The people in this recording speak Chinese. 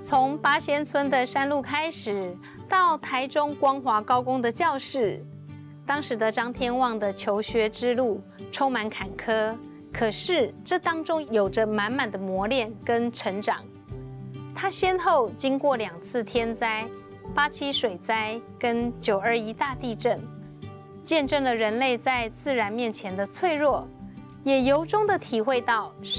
从八仙村的山路开始，到台中光华高工的教室，当时的张天旺的求学之路充满坎坷，可是这当中有着满满的磨练跟成长。他先后经过2次天灾，87水灾跟921大地震，见证了人类在自然面前的脆弱，也由衷地体会到